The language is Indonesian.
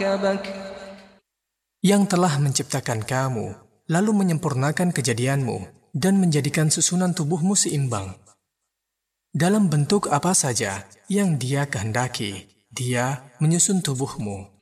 ركبك yang telah menciptakan kamu, lalu menyempurnakan kejadianmu, dan menjadikan susunan tubuhmu seimbang. Dalam bentuk apa saja yang Dia kehendaki, Dia menyusun tubuhmu.